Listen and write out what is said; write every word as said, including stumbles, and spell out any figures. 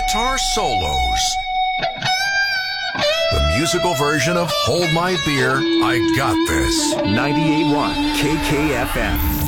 guitar solos. The musical version of Hold My Beer, I Got This. ninety-eight point one K K F M.